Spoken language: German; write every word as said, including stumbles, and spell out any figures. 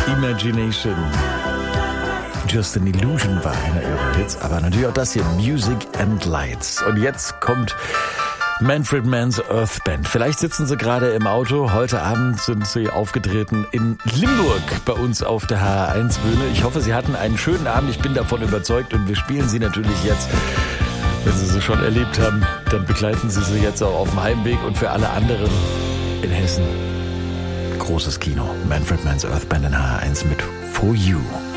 Imagination. Just an Illusion war einer ihrer Hits, aber natürlich auch das hier, Music and Lights. Und jetzt kommt Manfred Mann's Earth Band. Vielleicht sitzen Sie gerade im Auto. Heute Abend sind Sie aufgetreten in Limburg bei uns auf der H R eins Bühne. Ich hoffe, Sie hatten einen schönen Abend. Ich bin davon überzeugt und wir spielen Sie natürlich jetzt. Wenn Sie sie schon erlebt haben, dann begleiten Sie sie jetzt auch auf dem Heimweg. Und für alle anderen in Hessen, großes Kino. Manfred Mann's Earth Band in H R eins mit For You.